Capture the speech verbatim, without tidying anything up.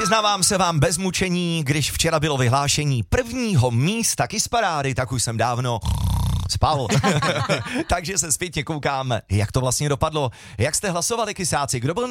Přiznávám se vám bez mučení, když včera bylo vyhlášení prvního místa Kissparády, tak už jsem dávno spal. Takže se zpětně koukám, jak to vlastně dopadlo. Jak jste hlasovali, kysáci? Kdo byl